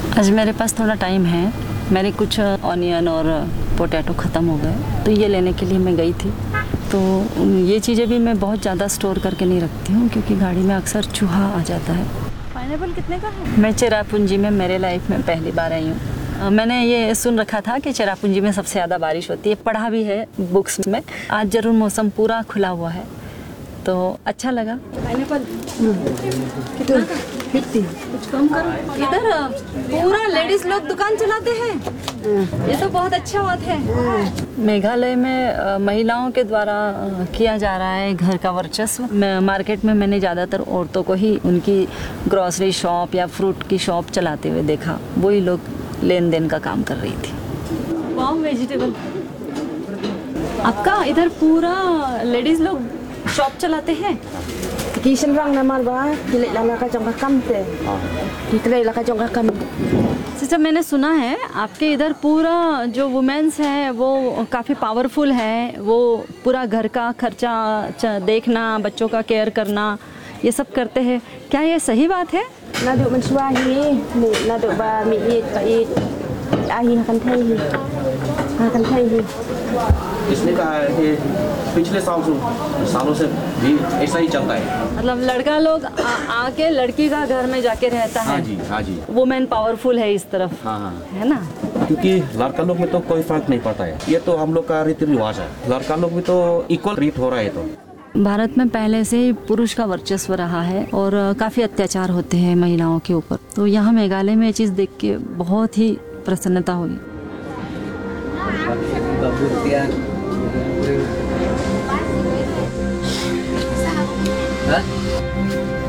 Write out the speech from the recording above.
आज मेरे पास थोड़ा टाइम है। मेरे कुछ ऑनियन और पोटैटो ख़त्म हो गए, तो ये लेने के लिए मैं गई थी। तो ये चीज़ें भी मैं बहुत ज़्यादा स्टोर करके नहीं रखती हूँ, क्योंकि गाड़ी में अक्सर चूहा आ जाता है। पाइनएप्पल कितने का है? मैं चेरापूंजी में मेरे लाइफ में पहली बार आई हूँ। मैंने ये सुन रखा था कि चेरापूंजी में सबसे ज़्यादा बारिश होती है, पढ़ा भी है बुक्स में। आज ज़रूर मौसम पूरा खुला हुआ है, तो अच्छा लगा। पाइनएप्पल कितना का? 50। कुछ कम करो। इधर पूरा लेडीज लोग दुकान चलाते हैं, ये तो बहुत अच्छा बात है। मेघालय में महिलाओं के द्वारा किया जा रहा है घर का वर्चस्व। मार्केट में मैंने ज़्यादातर औरतों को ही उनकी ग्रॉसरी शॉप या फ्रूट की शॉप चलाते हुए देखा। वही लोग लेन देन का काम कर रही थी। वाम वेजिटेबल। आपका इधर पूरा लेडीज लोग शॉप चलाते हैं? Kisan rang naman ba? Dili lang ka jong kakam te. Dili lang ka jong kakam. अच्छा, मैंने सुना है आपके इधर पूरा जो वुमेन्स है वो काफ़ी पावरफुल है। वो पूरा घर का खर्चा देखना, बच्चों का केयर करना, ये सब करते हैं। क्या ये सही बात है? Na do man swahi, na do ba mi it pa it. Ahi kan thai hi. Kan thai hi. इसने कहा है कि पिछले सालों से भी ऐसा ही चलता है। मतलब लड़का लोग आके लड़की का घर में जाके रहता है। हाँ जी, हाँ जी। वुमेन पावरफुल है इस तरफ। हाँ हाँ, है ना? क्योंकि लड़का लोग में तो कोई फर्क नहीं पड़ता है। ये तो हम लोग का रीति रिवाज है। लड़का लोग भी तो इक्वल ट्रीट हो रहा है। तो भारत में पहले से ही पुरुष का वर्चस्व रहा है और काफ़ी अत्याचार होते हैं महिलाओं के ऊपर। तो यहाँ मेघालय में ये चीज़ देख के बहुत ही प्रसन्नता हुई। Hah?